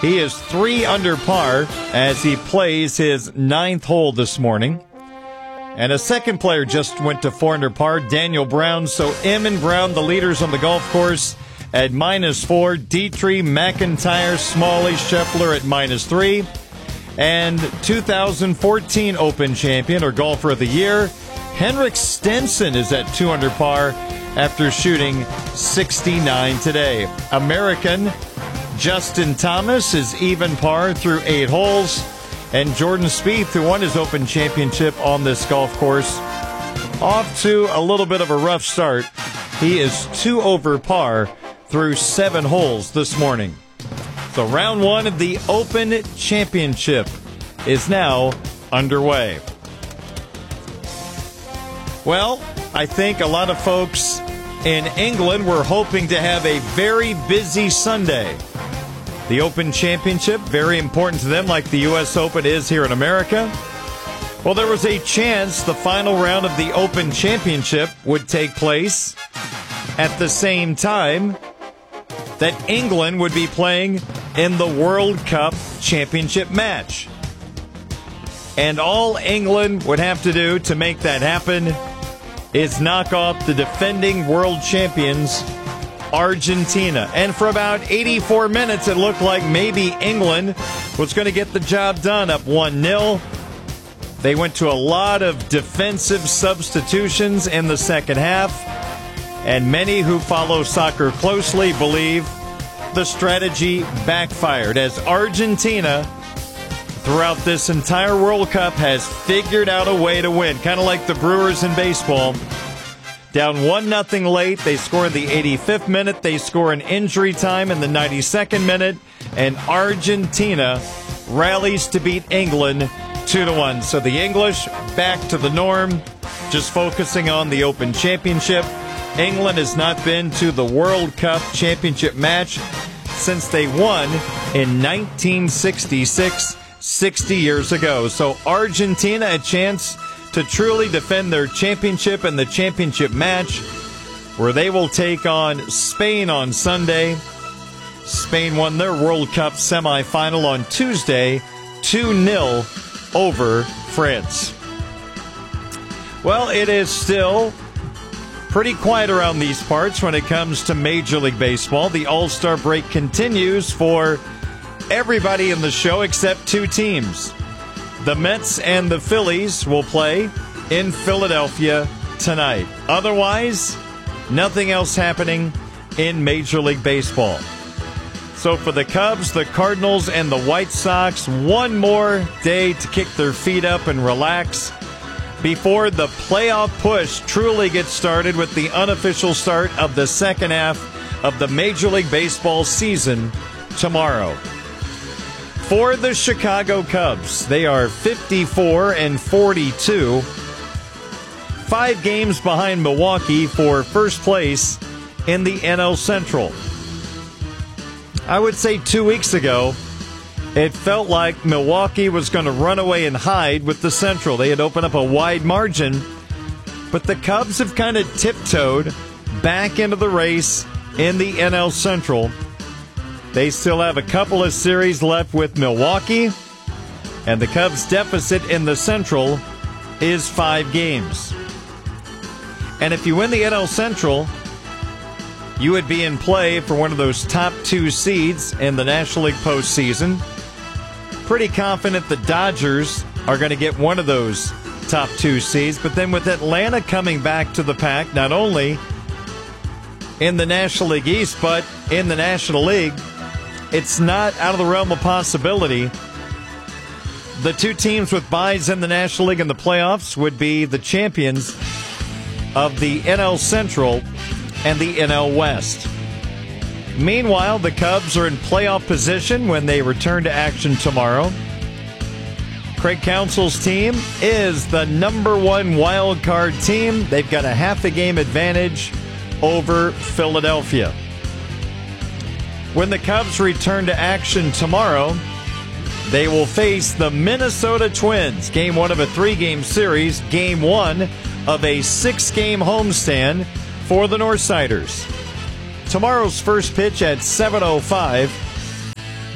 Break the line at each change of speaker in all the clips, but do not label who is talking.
He is 3 under par as he plays his 9th hole this morning. And a second player just went to 4 under par, Daniel Brown. So M and Brown, the leaders on the golf course, at -4. Dietrich, McIntyre, Smalley, Scheffler at -3. And 2014 Open champion or golfer of the year, Henrik Stenson, is at 2 under par after shooting 69 today. American Justin Thomas is even par through 8 holes. And Jordan Spieth, who won his Open Championship on this golf course, off to a little bit of a rough start. He is 2 over par through 7 holes this morning. So round 1 of the Open Championship is now underway. Well, I think a lot of folks in England were hoping to have a very busy Sunday. The Open Championship, very important to them, like the U.S. Open is here in America. Well, there was a chance the final round of the Open Championship would take place at the same time that England would be playing in the World Cup Championship match. And all England would have to do to make that happen is knock off the defending world champions, Argentina. And for about 84 minutes, it looked like maybe England was going to get the job done, up 1-0. They went to a lot of defensive substitutions in the second half, and many who follow soccer closely believe the strategy backfired, as Argentina, throughout this entire World Cup, has figured out a way to win, kind of like the Brewers in baseball. Down 1-0 late, they score in the 85th minute. They score in injury time in the 92nd minute. And Argentina rallies to beat England 2-1. So the English back to the norm, just focusing on the Open Championship. England has not been to the World Cup Championship match since they won in 1966, 60 years ago. So Argentina a chance to truly defend their championship in the championship match, where they will take on Spain on Sunday. Spain won their World Cup semifinal on Tuesday, 2-0 over France. Well, it is still pretty quiet around these parts when it comes to Major League Baseball. The All-Star break continues for everybody in the show except 2 teams. The Mets and the Phillies will play in Philadelphia tonight. Otherwise, nothing else happening in Major League Baseball. So for the Cubs, the Cardinals, and the White Sox, one more day to kick their feet up and relax before the playoff push truly gets started with the unofficial start of the second half of the Major League Baseball season tomorrow. For the Chicago Cubs, they are 54-42, 5 games behind Milwaukee for first place in the NL Central. I would say 2 weeks ago, it felt like Milwaukee was going to run away and hide with the Central. They had opened up a wide margin, but the Cubs have kind of tiptoed back into the race in the NL Central. They still have a couple of series left with Milwaukee, and the Cubs' deficit in the Central is 5 games. And if you win the NL Central, you would be in play for one of those top 2 seeds in the National League postseason. Pretty confident the Dodgers are going to get one of those top 2 seeds, but then with Atlanta coming back to the pack, not only in the National League East, but in the National League, it's not out of the realm of possibility. The 2 teams with byes in the National League in the playoffs would be the champions of the NL Central and the NL West. Meanwhile, the Cubs are in playoff position when they return to action tomorrow. Craig Counsell's team is the #1 wild card team. They've got a half a game advantage over Philadelphia. When the Cubs return to action tomorrow, they will face the Minnesota Twins. Game 1 of a 3-game series. Game 1 of a 6-game homestand for the Northsiders. Tomorrow's first pitch at 7:05.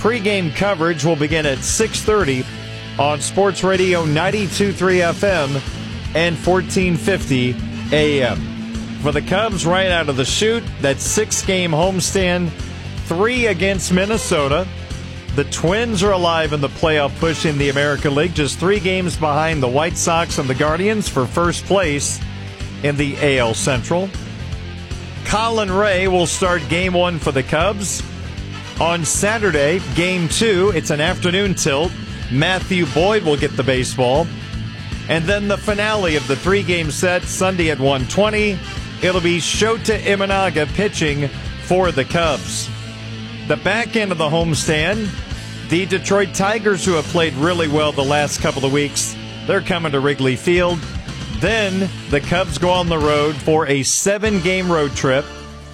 Pre-game coverage will begin at 6:30 on Sports Radio 92.3 FM and 1450 AM. For the Cubs, right out of the chute, that 6-game homestand, 3 against Minnesota. The Twins are alive in the playoff push in the American League, just 3 games behind the White Sox and the Guardians for first place in the AL Central. Colin Ray will start Game 1 for the Cubs. On Saturday, Game 2, it's an afternoon tilt. Matthew Boyd will get the baseball. And then the finale of the 3-game set, Sunday at 1:20. It'll be Shota Imanaga pitching for the Cubs. The back end of the homestand, the Detroit Tigers, who have played really well the last couple of weeks, they're coming to Wrigley Field. Then the Cubs go on the road for a 7-game road trip,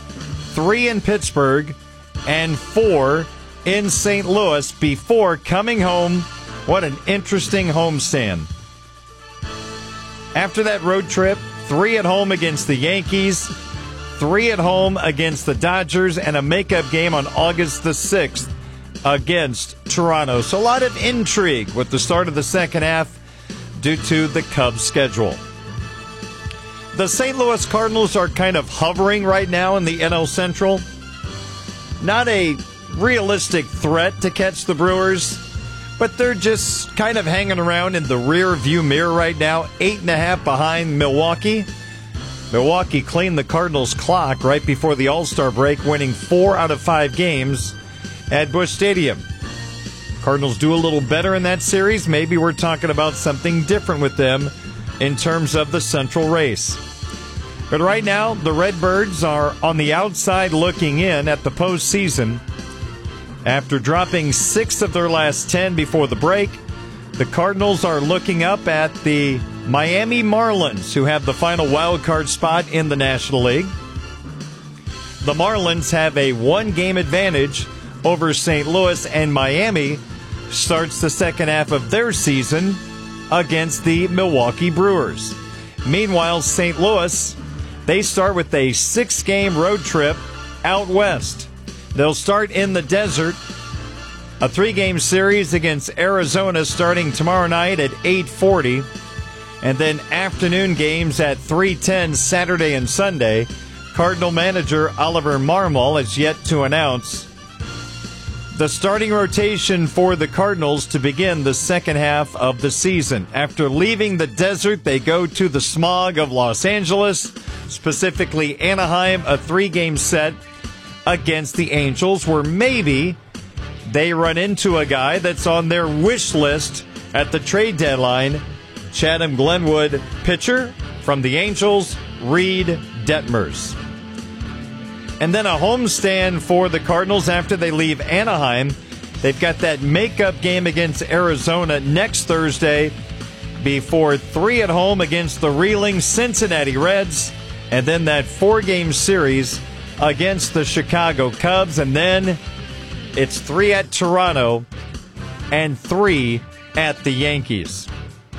3 in Pittsburgh and 4 in St. Louis before coming home. What an interesting homestand. After that road trip, 3 at home against the Yankees, 3 at home against the Dodgers, and a makeup game on August the 6th against Toronto. So a lot of intrigue with the start of the second half due to the Cubs' schedule. The St. Louis Cardinals are kind of hovering right now in the NL Central. Not a realistic threat to catch the Brewers, but they're just kind of hanging around in the rear view mirror right now, 8.5 behind Milwaukee. Milwaukee cleaned the Cardinals' clock right before the All-Star break, winning 4 out of 5 games at Busch Stadium. Cardinals do a little better in that series. Maybe we're talking about something different with them in terms of the Central race. But right now, the Redbirds are on the outside looking in at the postseason. After dropping 6 of their last 10 before the break, the Cardinals are looking up at the Miami Marlins, who have the final wild card spot in the National League. The Marlins have a 1-game advantage over St. Louis, and Miami starts the second half of their season against the Milwaukee Brewers. Meanwhile, St. Louis, they start with a 6-game road trip out west. They'll start in the desert, a 3-game series against Arizona starting tomorrow night at 8:40, and then afternoon games at 3:10 Saturday and Sunday. Cardinal manager Oliver Marmol has yet to announce the starting rotation for the Cardinals to begin the second half of the season. After leaving the desert, they go to the smog of Los Angeles, specifically Anaheim, a 3-game set against the Angels, where maybe they run into a guy that's on their wish list at the trade deadline, Chatham Glenwood pitcher from the Angels, Reed Detmers. And then a homestand for the Cardinals after they leave Anaheim. They've got that makeup game against Arizona next Thursday before 3 at home against the reeling Cincinnati Reds, and then that 4-game series against the Chicago Cubs, and then it's 3 at Toronto and 3 at the Yankees.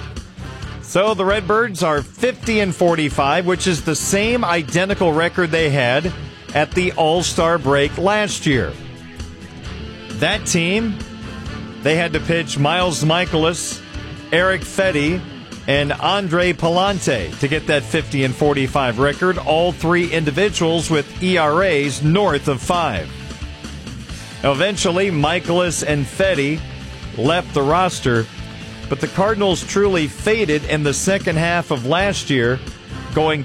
So the Redbirds are 50-45, which is the same identical record they had at the All-Star break last year. That team, they had to pitch Miles Mikolas, Eric Fedde, and Andre Palante to get that 50-45 record, all 3 individuals with ERAs north of 5. Eventually, Mikolas and Fedde left the roster, but the Cardinals truly faded in the second half of last year, going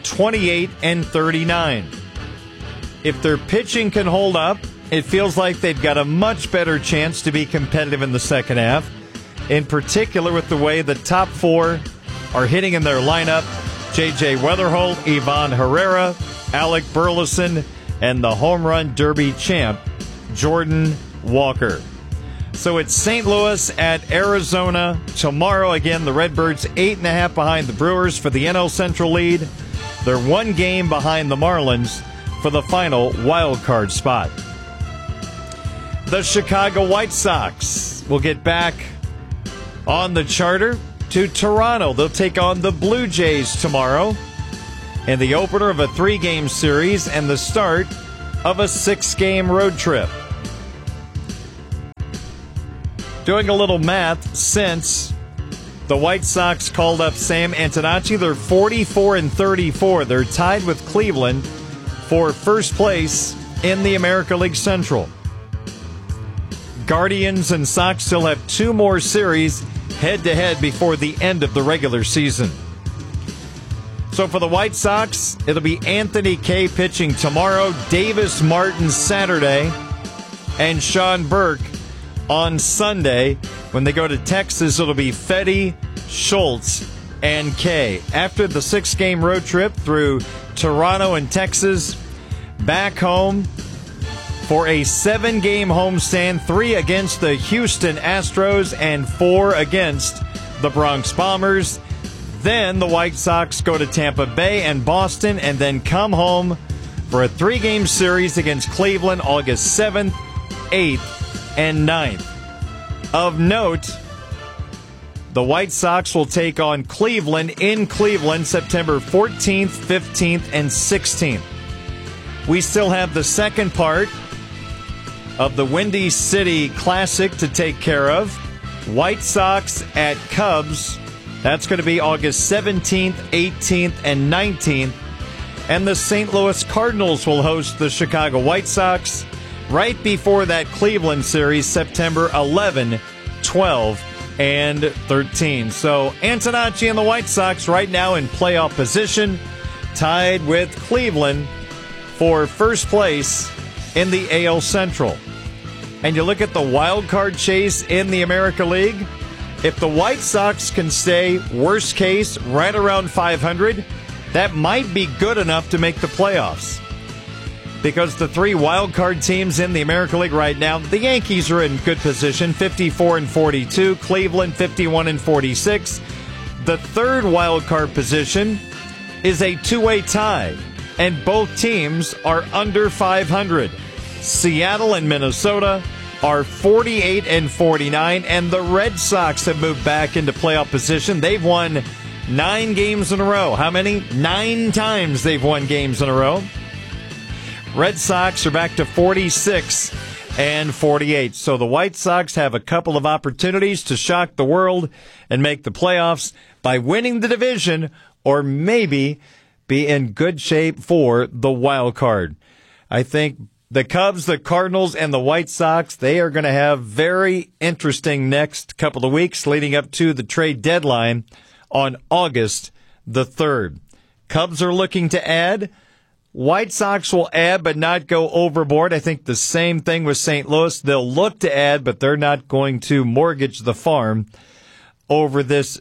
28-39. If their pitching can hold up, it feels like they've got a much better chance to be competitive in the second half, in particular with the way the top 4 are hitting in their lineup: J.J. Weatherholt, Ivan Herrera, Alec Burleson, and the home run derby champ, Jordan Walker. So it's St. Louis at Arizona tomorrow. Again, the Redbirds 8.5 behind the Brewers for the NL Central lead. They're 1 game behind the Marlins for the final wild card spot. The Chicago White Sox will get back on the charter to Toronto. They'll take on the Blue Jays tomorrow in the opener of a 3-game series and the start of a 6-game road trip. Doing a little math, since the White Sox called up Sam Antonacci, they're 44-34. They're tied with Cleveland for first place in the American League Central. Guardians and Sox still have 2 more series head-to-head before the end of the regular season. So for the White Sox, it'll be Anthony Kay pitching tomorrow, Davis Martin Saturday, and Sean Burke on Sunday. When they go to Texas, it'll be Fedde, Schultz, and Kay. After the 6-game road trip through Toronto and Texas, back home for a 7-game homestand, 3 against the Houston Astros and 4 against the Bronx Bombers. Then the White Sox go to Tampa Bay and Boston and then come home for a 3-game series against Cleveland August 7th, 8th, and 9th. Of note, the White Sox will take on Cleveland in Cleveland September 14th, 15th, and 16th. We still have the second part of the Windy City Classic to take care of. White Sox at Cubs. That's going to be August 17th, 18th, and 19th. And the St. Louis Cardinals will host the Chicago White Sox right before that Cleveland series, September 11, 12, and 13. So Antonacci and the White Sox right now in playoff position, tied with Cleveland for first place in the AL Central. And you look at the wild card chase in the American League. If the White Sox can stay, worst case, right around 500, that might be good enough to make the playoffs. Because the 3 wild card teams in the American League right now, the Yankees are in good position, 54-42, Cleveland 51-46. The third wild card position is a 2-way tie, and both teams are under 500. Seattle and Minnesota are 48-49, and the Red Sox have moved back into playoff position. They've won 9 games in a row. How many? 9 times they've won games in a row. Red Sox are back to 46-48. So the White Sox have a couple of opportunities to shock the world and make the playoffs by winning the division, or maybe be in good shape for the wild card. I think the Cubs, the Cardinals, and the White Sox, they are going to have very interesting next couple of weeks leading up to the trade deadline on August the 3rd. Cubs are looking to add. White Sox will add but not go overboard. I think the same thing with St. Louis. They'll look to add, but they're not going to mortgage the farm over this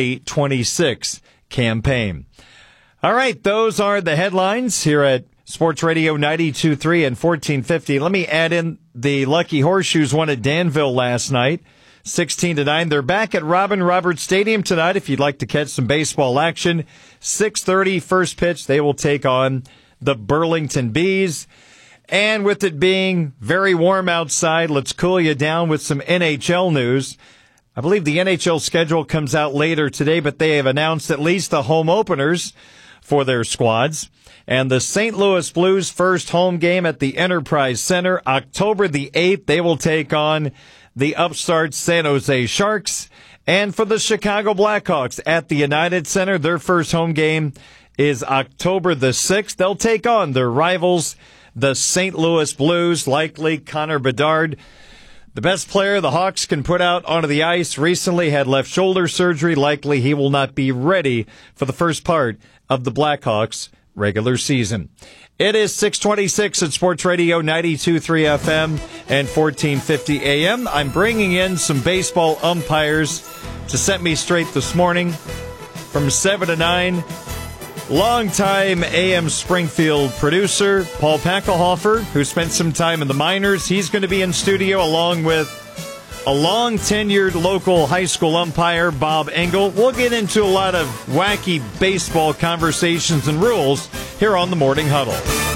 2026 campaign. All right, those are the headlines here at Sports Radio 92.3 and 1450. Let me add in the Lucky Horseshoes won at Danville last night, 16-9. They're back at Robin Roberts Stadium tonight if you'd like to catch some baseball action. 6:30 first pitch. They will take on the Burlington Bees. And with it being very warm outside, let's cool you down with some NHL news. I believe the NHL schedule comes out later today, but they have announced at least the home openers for their squads. And the St. Louis Blues' first home game at the Enterprise Center, October the 8th, they will take on the upstart San Jose Sharks. And for the Chicago Blackhawks at the United Center, their first home game is October the 6th. They'll take on their rivals, the St. Louis Blues, likely Connor Bedard. The best player the Hawks can put out onto the ice recently had left shoulder surgery. Likely he will not be ready for the first part of the Blackhawks regular season. It is 6:26 at Sports Radio 92.3 FM and 1450 AM. I'm bringing in some baseball umpires to set me straight this morning from 7 to 9. Longtime AM Springfield producer Paul Packelhofer, who spent some time in the minors. He's going to be in studio along with a long-tenured local high school umpire, Bob Engel. We'll get into a lot of wacky baseball conversations and rules here on the Morning Huddle.